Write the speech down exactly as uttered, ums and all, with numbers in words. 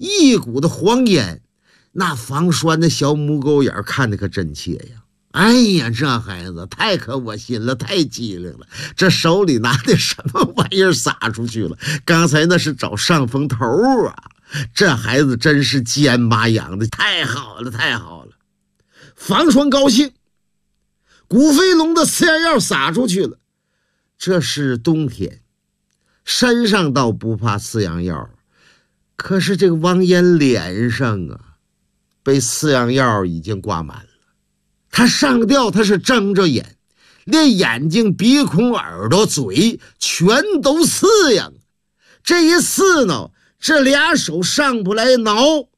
一股的黄烟。那房栓的小母狗眼看得可真切呀！哎呀，这孩子太可窝心了，太机灵了。这手里拿的什么玩意儿撒出去了？刚才那是找上风头啊！这孩子真是肩妈养的，太好了，太好了。房栓高兴，古飞龙的饲养药撒出去了。这是冬天，身上倒不怕饲养药，可是这个王岩脸上啊，被饲养药已经挂满了。他上吊，他是睁着眼，连眼睛、鼻孔、耳朵、嘴全都饲养。这一饲呢，这俩手上不来挠，